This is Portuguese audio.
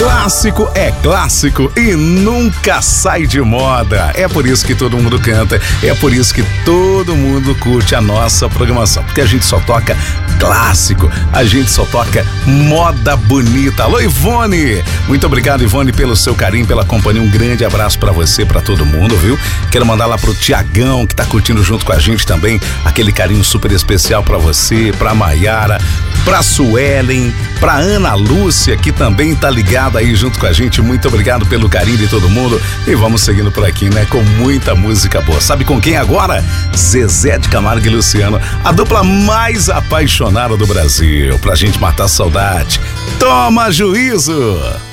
Clássico é clássico e nunca sai de moda. É por isso que todo mundo canta, é por isso que todo mundo curte a nossa programação, porque a gente só toca clássico, a gente só toca moda bonita. Alô, Ivone! Muito obrigado, Ivone, pelo seu carinho, pela companhia. Um grande abraço pra você, pra todo mundo, viu? Quero mandar lá pro Tiagão, que tá curtindo junto com a gente também, aquele carinho super especial pra você, pra Maiara, pra Suelen, pra Ana Lúcia, que também tá ligada aí junto com a gente. Muito obrigado pelo carinho de todo mundo e vamos seguindo por aqui, né? Com muita música boa. Sabe com quem agora? Zezé de Camargo e Luciano, a dupla mais apaixonada do Brasil, pra gente matar a saudade. Toma juízo!